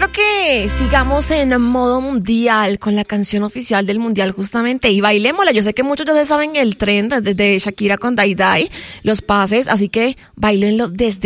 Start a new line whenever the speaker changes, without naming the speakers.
quiero que sigamos en modo mundial con la canción oficial del mundial justamente y bailémosla. Yo sé que muchos ya se saben el trend de Shakira con Dai Dai, los pases, así que bailenlo desde